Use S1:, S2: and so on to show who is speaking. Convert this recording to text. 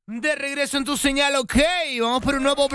S1: De regreso en tu señal, ok. Vamos por un nuevo